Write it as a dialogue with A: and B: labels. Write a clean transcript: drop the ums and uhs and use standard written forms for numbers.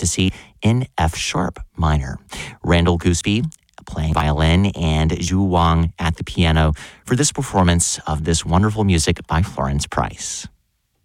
A: Fantasy in F sharp minor. Randall Gooseby playing violin and Zhu Wang at the piano for this performance of this wonderful music by Florence Price.